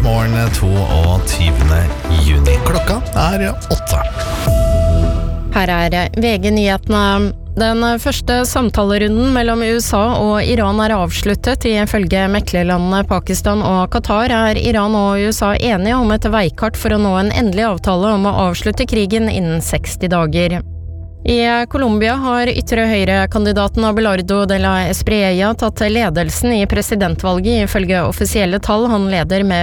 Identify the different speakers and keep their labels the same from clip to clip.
Speaker 1: morgen 22. juni. Klokka 8.
Speaker 2: Her VG-nyhetene. Den første samtalerunden mellom USA og Iran avsluttet. Ifølge meklerlandene Pakistan og Qatar Iran og USA enige om et veikart for å nå en endelig avtale om å avslutte krigen innen 60 dager. I Colombia har ytre høyre-kandidaten Abelardo de la Espriella tatt ledelsen i presidentvalget. Ifølge offisielle tall han leder med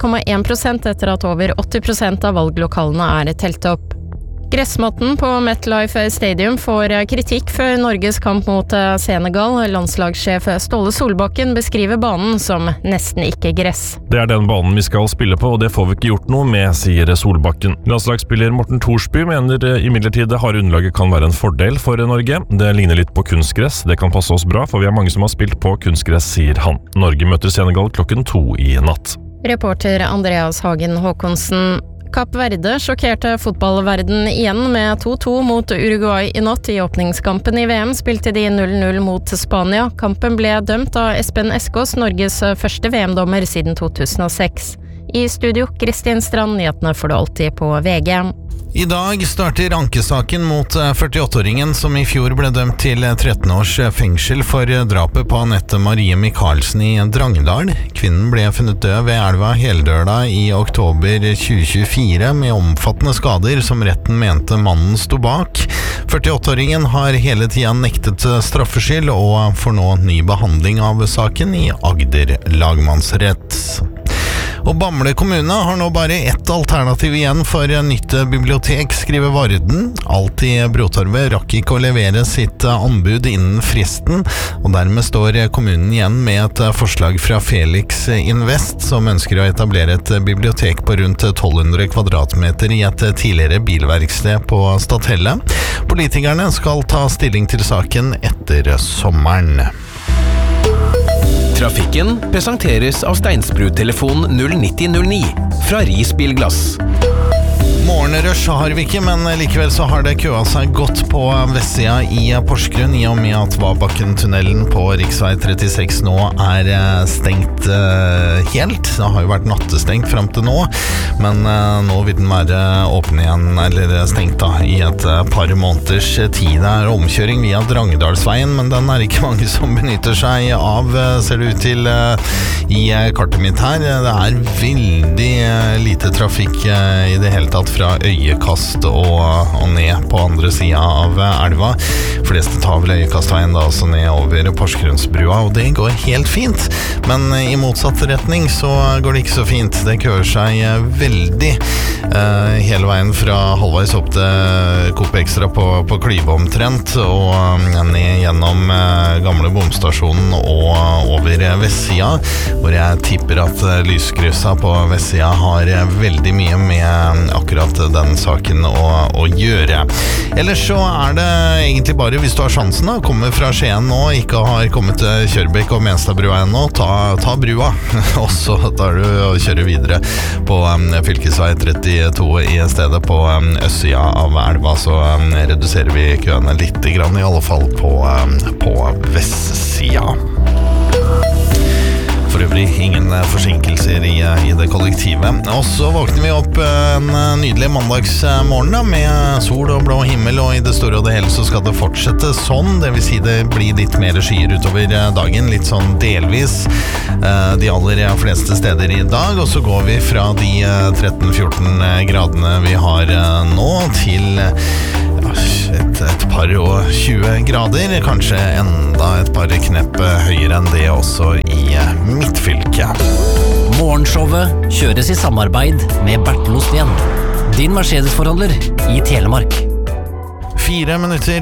Speaker 2: 50,1% etter at over 80% av valglokalene telt opp. Gressmatten på MetLife Stadium får kritikk før Norges kamp mot Senegal. Landslagssjef Ståle Solbakken beskriver banen som nesten ikke gress.
Speaker 3: Det den banen vi skal spille på, og det får vi ikke gjort noe med, sier Solbakken. Landslagsspiller Morten Thorsby mener imidlertid det harde underlaget kan være en fordel for Norge. Det ligner litt på kunstgress. Det kan passe oss bra, for vi mange som har spilt på kunstgress, sier han. Norge møter Senegal 2:00 i natt.
Speaker 2: Reporter Andreas Hagen Håkonsen. Kapp Verde sjokkerte fotballverden igjen med 2-2 mot Uruguay i natt. I åpningskampen i VM spilte de 0-0 mot Spania. Kampen ble dømt av Espen Eskås, Norges første VM-dommer siden 2006. I studio, Kristin Strand, nyhetene får du alltid på VG.
Speaker 1: I dag starter ankesaken mot 48-åringen som i fjor ble dømt til 13 års fengsel for drapet på Anette Marie Michaelsen i Drangedal. Kvinnen ble funnet død ved elva Heldøla i oktober 2024 med omfattende skader som retten mente mannen sto bak. 48-åringen har hele tiden nektet straffskyld og får nå ny behandling av saken i Agder lagmannsrett. Og Bamble kommune har nå bare ett alternativ igjen for nytt bibliotek, skriver Varden. Alt i Brotorvet rakk ikke å levere sitt anbud innen fristen, og dermed står kommunen igjen med et forslag fra Felix Invest, som ønsker å etablere et bibliotek på rundt 1200 kvadratmeter i et tidligere bilverksted på Stathelle. Politikerne skal ta stilling til saken etter sommeren.
Speaker 4: Trafikken presenteres av Steinsbrud-telefon 09009 fra Risbilglass.
Speaker 1: Morgenrush har vi ikke, men likevel så har det køa seg godt på vestsida i Porsgrunn, i og med at Vabakken-tunnelen på riksvei 36 nå stengt helt. Det har jo vært nattestengt frem til nå, men nå vil den være åpen igjen, eller stengt da, i et par måneders tid. Det omkjøring via Drangedalsveien, men den ikke mange som benytter seg av, ser det ut til i kartet mitt her. Det veldig lite trafikk i det hele tatt fra Øyekast og ned på andre siden av elva. Fleste tar vel Øyekastveien da, altså ned over Porsgrunnsbrua, og det går helt fint. Men i motsatt retning så går det ikke så fint. Det kører seg veldig hele veien fra halvveis opp til Coop Extra på Klyve omtrent, og ned gjennom gamle bomstasjonen og over vestsida, hvor jeg tipper at lyskryssa på vestsida har veldig mye med akkurat den saken å gjøre. Ellers så det egentlig bare, hvis du har sjansen da, kommer fra Skien nå, ikke har kommet til Kjørbekk og Menstadbrua ennå, ta brua, og så tar du og kjører videre på fylkesvei 32 i stedet på østsida av elva, så reduserer vi køene litt grann, i alle fall på vestsida. For øvrig ingen forsinkelser i det kollektivet. Og så våkner vi opp en nydelig mandagsmorgen da, med sol og blå himmel, og i det store og det hele så skal det fortsette sånn. Det vil si det blir litt mer skyer utover dagen, litt sånn delvis de aller fleste steder i dag. Og så går vi fra de 13-14 gradene vi har nå til et par og 20 grader, kanskje enda et par knepp høyere enn det også i midtfylke.
Speaker 5: Morgenshowet kjøres i samarbeid med Bertel Osten, din Mercedes-forhandler i Telemark.
Speaker 1: 4 minutter